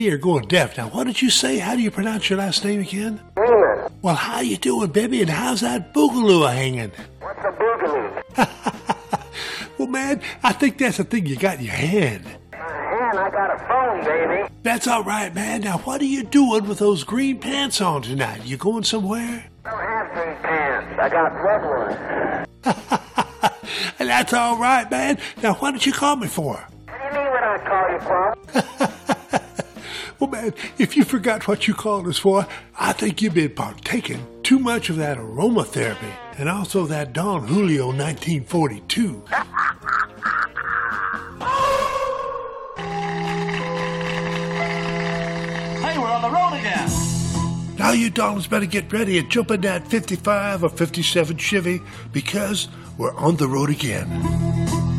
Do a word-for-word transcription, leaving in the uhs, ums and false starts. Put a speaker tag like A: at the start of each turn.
A: You're going deaf now. What did you say? How do you pronounce your last name again?
B: Freeman.
A: Well, how you doing, baby? And how's that boogaloo hanging?
B: What's a boogaloo?
A: Well, man, I think that's the thing you got in your hand.
B: My hand, I got a phone, baby.
A: That's all right, man. Now, what are you doing with those green pants on tonight? You going somewhere?
B: I don't have green pants. I got red ones.
A: And that's all right, man. Now, what did you call me for?
B: What do you mean what I call you for?
A: Well, man, if you forgot what you called us for, I think you've been partaking too much of that aromatherapy and also that Don Julio nineteen forty-two.
C: Hey, we're on the road again.
A: Now you darlings better get ready and jump in that fifty-five or fifty-seven Chevy because we're on the road again.